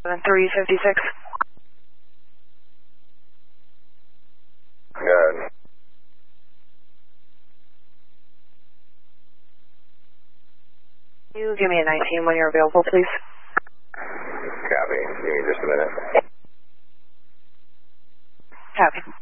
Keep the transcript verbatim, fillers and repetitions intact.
three fifty-six. Good. Can you give me a nineteen when you're available, please? Copy. Give me just a minute. Copy.